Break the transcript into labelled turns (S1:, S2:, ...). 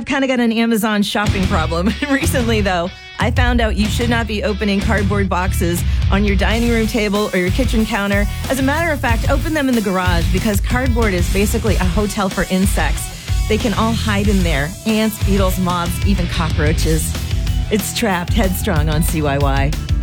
S1: I've kind of got an Amazon shopping problem. Recently, though, I found out you should not be opening cardboard boxes on your dining room table or your kitchen counter. As a matter of fact, open them in the garage because cardboard is basically a hotel for insects. They can all hide in there. Ants, beetles, moths, even cockroaches. It's Trapped Headstrong on CYY.